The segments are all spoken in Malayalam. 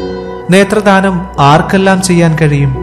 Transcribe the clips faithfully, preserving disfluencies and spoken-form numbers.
നേത്രദാനം ആർക്കെല്ലാം ചെയ്യാൻ കഴിയും?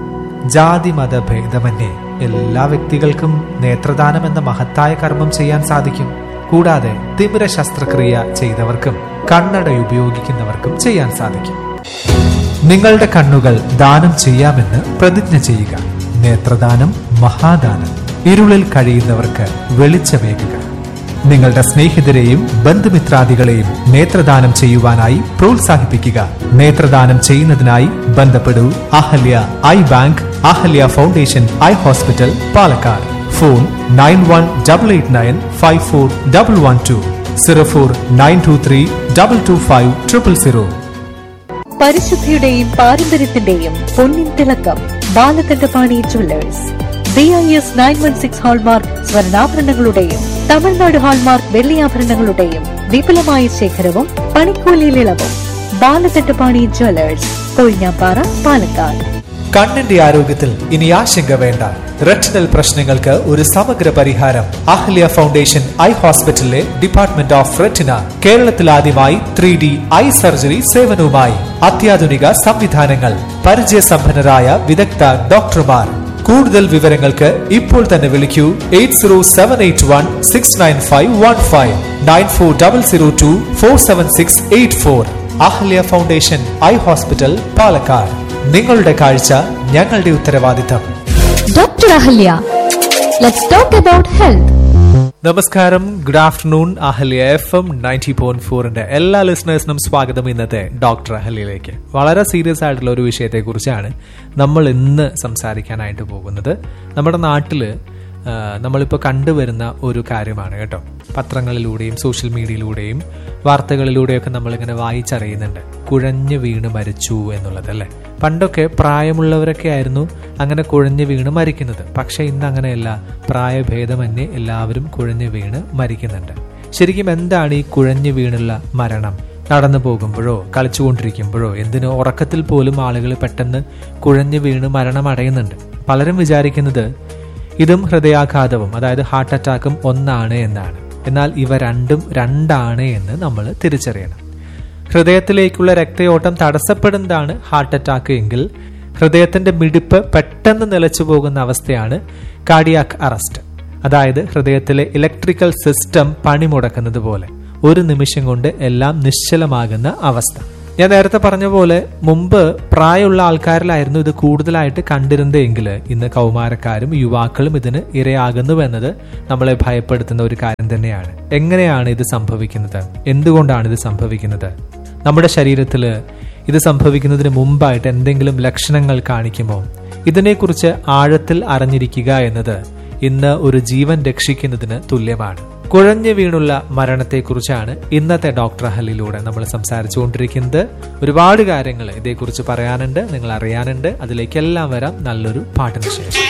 ജാതി മത ഭേദമന്യേ എല്ലാ വ്യക്തികൾക്കും നേത്രദാനം എന്ന മഹത്തായ കർമ്മം ചെയ്യാൻ സാധിക്കും. കൂടാതെ തിമിര ശസ്ത്രക്രിയ ചെയ്തവർക്കും കണ്ണട ഉപയോഗിക്കുന്നവർക്കും ചെയ്യാൻ സാധിക്കും. നിങ്ങളുടെ കണ്ണുകൾ ദാനം ചെയ്യാമെന്ന് പ്രതിജ്ഞ ചെയ്യുക. നേത്രദാനം മഹാദാനം. ഇരുളിൽ കഴിയുന്നവർക്ക് വെളിച്ചമേകുക. നിങ്ങളുടെ സ്നേഹിതരെയും ബന്ധുമിത്രാദികളെയും നേത്രദാനം ചെയ്യുവാനായി പ്രോത്സാഹിപ്പിക്കുക. നേത്രദാനം ചെയ്യുന്നതിനായി ബന്ധപ്പെടൂ Ahalya I bank, Ahalya foundation eye hospital, Palakkad. Phone nine one double eight nine five four double one two, zero four nine to three double two five triple zero. പരിശുദ്ധിയുടെയും പാരമ്പര്യത്തിന്റെയും പൊന്നിൻ തിളക്കം Balakandapani Jewellers. B I S nine one six hallmark സ്വർണ്ണാഭരണങ്ങളുടെയും Tamil Nadu hallmark വെള്ളിയാഭരണങ്ങളുടെയും വിപുലമായ ശേഖരവും പണിക്കൂലിയിൽ ഇളവും. ബാലകണ്ഠപാണി ജ്വല്ലേഴ്സ്, കൊഴിഞ്ഞാപ്പാറ, പാലക്കാട്. കണ്ണിന്റെ ആരോഗ്യത്തിൽ ഇനി ആശങ്ക വേണ്ട. റെറ്റിനൽ പ്രശ്നങ്ങൾക്ക് ഒരു സമഗ്ര പരിഹാരം അഹല്യ ഫൗണ്ടേഷൻ ഐ ഹോസ്പിറ്റലിലെ ഡിപ്പാർട്ട്മെന്റ് ഓഫ് റെറ്റിന. കേരളത്തിൽ ആദ്യമായി ത്രീ ഡി ഐ സർജറി സേവനവുമായി അത്യാധുനിക സംവിധാനങ്ങൾ, പരിചയസമ്പന്നരായ വിദഗ്ധ ഡോക്ടർമാർ. കൂടുതൽ വിവരങ്ങൾക്ക് ഇപ്പോൾ തന്നെ വിളിക്കൂ eight zero seven eight one six nine five one five, nine four double zero to four seven six eight four. Ahalya foundation eye hospital, Palakkad. നിങ്ങളുടെ കാഴ്ച ഞങ്ങളുടെ ഉത്തരവാദിത്തം. Doctor Ahalya, let's talk about health. നമസ്കാരം, good afternoon. Ahalya F M ninety point ഫോറിന്റെ എല്ലാ ലിസണേഴ്സിനും സ്വാഗതം ഇന്നത്തെ ഡോക്ടർ അഹല്യയിലേക്ക്. വളരെ സീരിയസ് ആയിട്ടുള്ള ഒരു വിഷയത്തെ കുറിച്ചാണ് നമ്മൾ ഇന്ന് സംസാരിക്കാനായിട്ട് പോകുന്നത്. നമ്മുടെ നാട്ടില് നമ്മളിപ്പോൾ കണ്ടുവരുന്ന ഒരു കാര്യമാണ് കേട്ടോ. പത്രങ്ങളിലൂടെയും സോഷ്യൽ മീഡിയയിലൂടെയും വാർത്തകളിലൂടെയൊക്കെ നമ്മളിങ്ങനെ വായിച്ചറിയുന്നുണ്ട്, കുഴഞ്ഞു വീണ് മരിച്ചു എന്നുള്ളത് അല്ലേ. പണ്ടൊക്കെ പ്രായമുള്ളവരൊക്കെ ആയിരുന്നു അങ്ങനെ കുഴഞ്ഞു വീണ് മരിക്കുന്നത്. പക്ഷെ ഇന്ന് അങ്ങനെയല്ല, പ്രായഭേദമന്യേ എല്ലാവരും കുഴഞ്ഞു വീണ് മരിക്കുന്നുണ്ട്. ശരിക്കും എന്താണ് ഈ കുഴഞ്ഞു വീണുള്ള മരണം? നടന്നു പോകുമ്പോഴോ കളിച്ചുകൊണ്ടിരിക്കുമ്പോഴോ എന്തിനോ ഉറക്കത്തിൽ പോലും ആളുകൾ പെട്ടെന്ന് കുഴഞ്ഞു വീണ് മരണം അടയുന്നുണ്ട്. പലരും വിചാരിക്കുന്നത് ഇതും ഹൃദയാഘാതവും, അതായത് ഹാർട്ട് അറ്റാക്കും ഒന്നാണ് എന്നാണ്. എന്നാൽ ഇവ രണ്ടും രണ്ടാണ് എന്ന് നമ്മൾ തിരിച്ചറിയണം. ഹൃദയത്തിലേക്കുള്ള രക്തയോട്ടം തടസ്സപ്പെടുന്നതാണ് ഹാർട്ട് അറ്റാക്ക് എങ്കിൽ ഹൃദയത്തിന്റെ മിടിപ്പ് പെട്ടെന്ന് നിലച്ചു പോകുന്ന അവസ്ഥയാണ് കാർഡിയാക് അറസ്റ്റ്. അതായത് ഹൃദയത്തിലെ ഇലക്ട്രിക്കൽ സിസ്റ്റം പണിമുടക്കുന്നത് പോലെ ഒരു നിമിഷം കൊണ്ട് എല്ലാം നിശ്ചലമാകുന്ന അവസ്ഥ. ഞാൻ നേരത്തെ പറഞ്ഞ പോലെ മുമ്പ് പ്രായമുള്ള ആൾക്കാരിലായിരുന്നു ഇത് കൂടുതലായിട്ട് കണ്ടിരുന്നതെങ്കിൽ ഇന്ന് കൗമാരക്കാരും യുവാക്കളും ഇതിന് ഇരയാകുന്നുവെന്നത് നമ്മളെ ഭയപ്പെടുത്തുന്ന ഒരു കാര്യം തന്നെയാണ്. എങ്ങനെയാണ് ഇത് സംഭവിക്കുന്നത്? എന്തുകൊണ്ടാണ് ഇത് സംഭവിക്കുന്നത്? നമ്മുടെ ശരീരത്തിൽ ഇത് സംഭവിക്കുന്നതിന് മുമ്പായിട്ട് എന്തെങ്കിലും ലക്ഷണങ്ങൾ കാണിക്കുമോ? ഇതിനെക്കുറിച്ച് ആഴത്തിൽ അറിഞ്ഞിരിക്കുക എന്നത് ഇന്ന് ഒരു ജീവൻ രക്ഷിക്കുന്നതിന് തുല്യമാണ്. കുഴഞ്ഞു വീണുള്ള മരണത്തെക്കുറിച്ചാണ് ഇന്നത്തെ ഡോക്ടർ അഹല്യയിലൂടെ നമ്മൾ സംസാരിച്ചുകൊണ്ടിരിക്കുന്നത്. ഒരുപാട് കാര്യങ്ങൾ ഇതേക്കുറിച്ച് പറയാനുണ്ട്, നിങ്ങൾ അറിയാനുണ്ട്. അതിലേക്കെല്ലാം വരാം നല്ലൊരു പാട്ടിന് ശേഷം.